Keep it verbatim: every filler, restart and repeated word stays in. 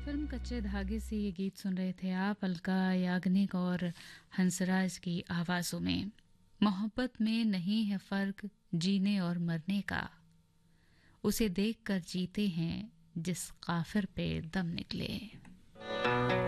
Film कच्चे धागे से ये गीत सुन रहे थे आप, अलका याग्निक और हंसराज की आवाज़ों में। मोहब्बत में नहीं है फ़र्क जीने और मरने का, उसे देख कर जीते हैं जिस काफिर पे दम निकले।